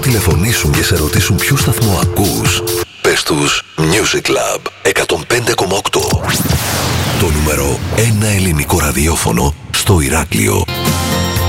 τηλεφωνήσουν και σε ρωτήσουν ποιο σταθμό ακούς, πες τους Music Club 105,8. Το νούμερο 1 ελληνικό ραδιόφωνο στο Ηράκλειο.